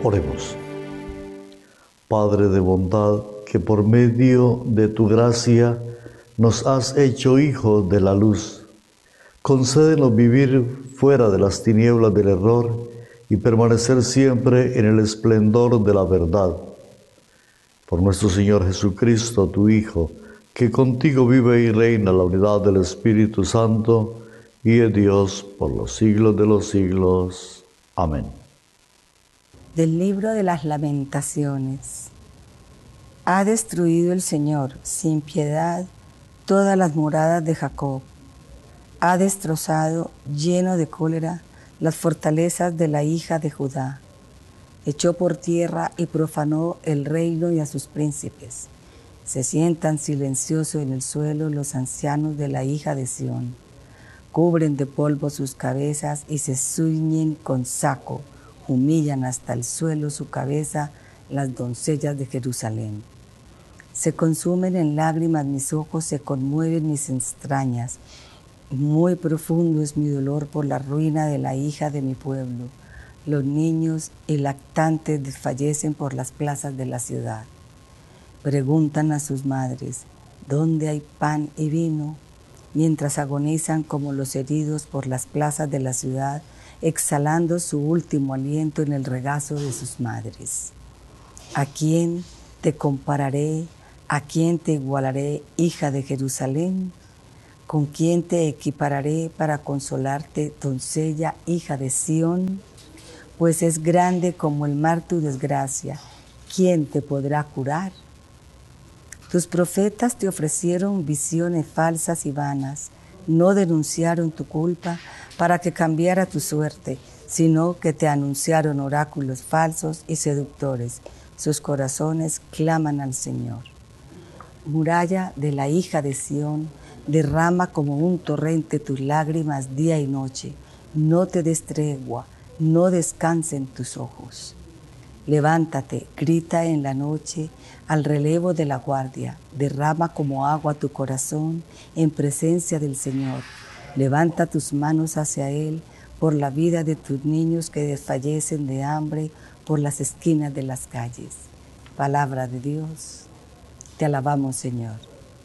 Oremos. Padre de bondad, que por medio de tu gracia nos has hecho hijos de la luz, concédenos vivir fuera de las tinieblas del error y permanecer siempre en el esplendor de la verdad. Por nuestro Señor Jesucristo, tu Hijo, que contigo vive y reina en la unidad del Espíritu Santo, y es Dios por los siglos de los siglos. Amén. Del libro de las Lamentaciones. Ha destruido el Señor sin piedad todas las moradas de Jacob. Ha destrozado, lleno de cólera, las fortalezas de la hija de Judá. Echó por tierra y profanó el reino y a sus príncipes. Se sientan silenciosos en el suelo los ancianos de la hija de Sión. Cubren de polvo sus cabezas y se ciñen con saco. Humillan hasta el suelo su cabeza las doncellas de Jerusalén. Se consumen en lágrimas mis ojos, se conmueven mis entrañas. Muy profundo es mi dolor por la ruina de la hija de mi pueblo. Los niños y lactantes desfallecen por las plazas de la ciudad. Preguntan a sus madres, ¿dónde hay pan y vino? Mientras agonizan como los heridos por las plazas de la ciudad, exhalando su último aliento en el regazo de sus madres. ¿A quién te compararé? ¿A quién te igualaré, hija de Jerusalén? ¿Con quién te equipararé para consolarte, doncella, hija de Sión? Pues es grande como el mar tu desgracia. ¿Quién te podrá curar? Tus profetas te ofrecieron visiones falsas y vanas. No denunciaron tu culpa para que cambiara tu suerte, sino que te anunciaron oráculos falsos y seductores. Sus corazones claman al Señor. Muralla de la hija de Sión, derrama como un torrente tus lágrimas día y noche. No te des tregua, no descansen tus ojos. Levántate, grita en la noche al relevo de la guardia. Derrama como agua tu corazón en presencia del Señor. Levanta tus manos hacia Él por la vida de tus niños que desfallecen de hambre por las esquinas de las calles. Palabra de Dios. Te alabamos, Señor.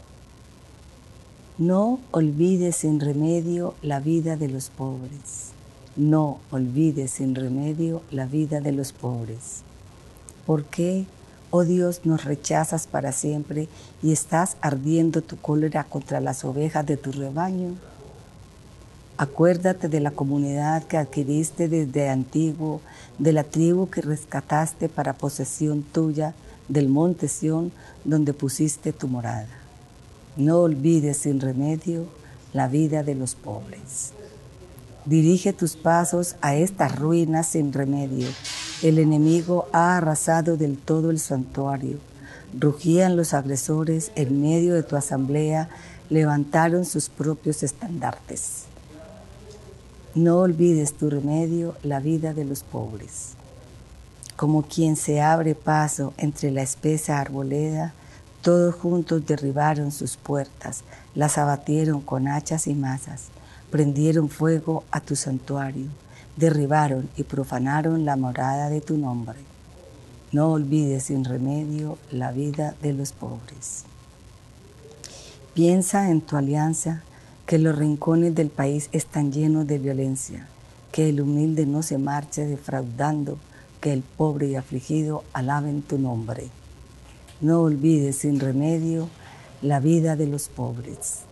No olvides sin remedio la vida de los pobres. No olvides sin remedio la vida de los pobres. ¿Por qué, oh Dios, nos rechazas para siempre y estás ardiendo tu cólera contra las ovejas de tu rebaño? Acuérdate de la comunidad que adquiriste desde antiguo, de la tribu que rescataste para posesión tuya, del monte Sión, donde pusiste tu morada. No olvides sin remedio la vida de los pobres. Dirige tus pasos a estas ruinas sin remedio. El enemigo ha arrasado del todo el santuario. Rugían los agresores en medio de tu asamblea, levantaron sus propios estandartes. No olvides tu remedio, la vida de los pobres. Como quien se abre paso entre la espesa arboleda, todos juntos derribaron sus puertas, las abatieron con hachas y mazas, prendieron fuego a tu santuario, derribaron y profanaron la morada de tu nombre. No olvides sin remedio la vida de los pobres. Piensa en tu alianza, que los rincones del país están llenos de violencia, que el humilde no se marche defraudando, que el pobre y afligido alaben tu nombre. No olvides sin remedio la vida de los pobres.